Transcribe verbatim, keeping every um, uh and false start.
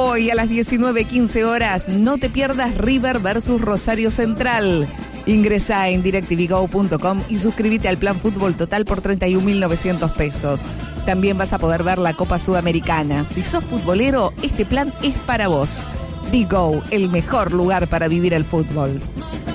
Hoy a las diecinueve quince horas, no te pierdas River versus Rosario Central. Ingresá en directvgo punto com y suscríbete al plan Fútbol Total por treinta y un mil novecientos pesos. También vas a poder ver la Copa Sudamericana. Si sos futbolero, este plan es para vos. Vigo, el mejor lugar para vivir el fútbol.